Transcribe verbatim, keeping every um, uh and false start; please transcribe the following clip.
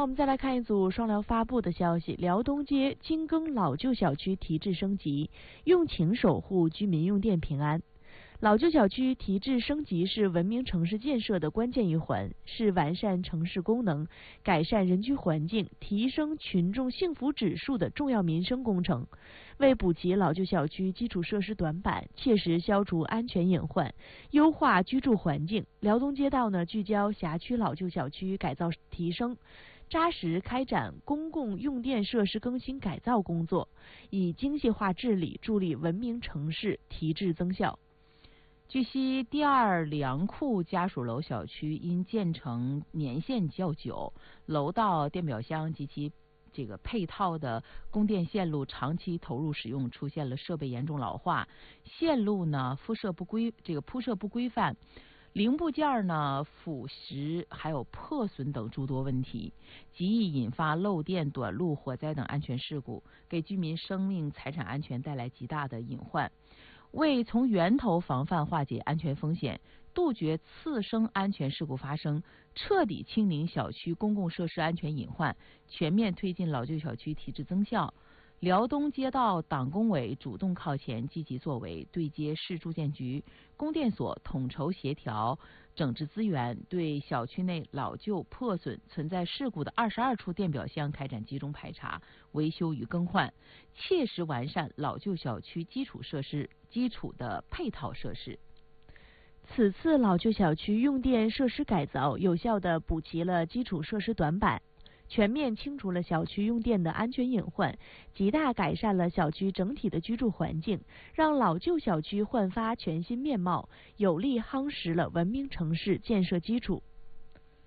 我们再来看一组双辽发布的消息：辽东街精耕老旧小区提质升级，用情守护居民用电平安。老旧小区提质升级是文明城市建设的关键一环，是完善城市功能、改善人居环境、提升群众幸福指数的重要民生工程。为补齐老旧小区基础设施短板，切实消除安全隐患，优化居住环境，辽东街道呢聚焦辖区老旧小区改造提升，扎实开展公共用电设施更新改造工作，以精细化治理助力文明城市提质增效。 据悉，第二粮库家属楼小区因建成年限较久，楼道、电表箱及其这个配套的供电线路长期投入使用，出现了设备严重老化、线路呢铺设不规这个铺设不规范、零部件呢腐蚀还有破损等诸多问题，极易引发漏电、短路、火灾等安全事故，给居民生命财产安全带来极大的隐患。为从源头防范化解安全风险，杜绝次生安全事故发生，彻底清零小区公共设施安全隐患，全面推进老旧小区提质增效。辽东街道党工委主动靠前，积极作为，对接市住建局、供电所，统筹协调整治资源，对小区内老旧破损存在事故的二十二处电表箱开展集中排查、维修与更换，切实完善老旧小区基础设施基础的配套设施。 此次老旧小区用电设施改造，有效地补齐了基础设施短板，全面清除了小区用电的安全隐患，极大改善了小区整体的居住环境，让老旧小区焕发全新面貌，有力夯实了文明城市建设基础。